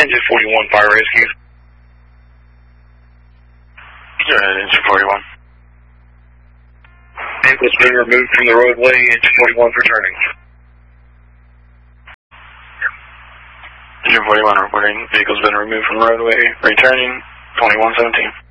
Engine 41, fire rescue. Go ahead, Engine 41. Vehicle's been removed from the roadway, Engine 41's returning. Engine 41 reporting, vehicle's been removed from the roadway, returning, 2117.